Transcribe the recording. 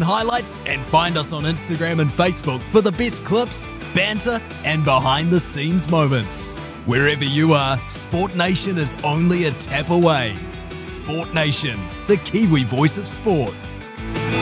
highlights and find us on Instagram and Facebook for the best clips, banter, and behind-the-scenes moments. Wherever you are, Sport Nation is only a tap away. Sport Nation, the Kiwi voice of sport.